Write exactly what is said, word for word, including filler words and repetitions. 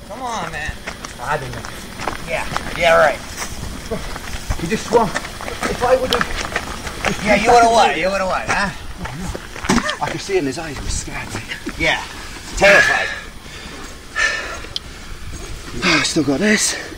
Come on, man. I don't know. Yeah, yeah, right. You just swung. If I would have... Yeah, you would have what? You would have what, huh? Oh, no. I could see in his eyes he was scared. Yeah, terrified. Oh, I still got this.